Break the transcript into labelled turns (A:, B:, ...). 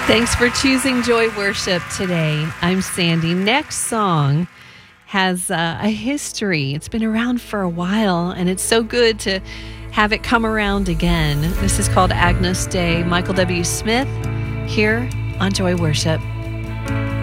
A: Thanks for choosing Joy Worship today. I'm Sandy. Next song has a history. It's been around for a while, and it's so good to have it come around again. This is called Agnus Dei, Michael W. Smith, here on Joy Worship.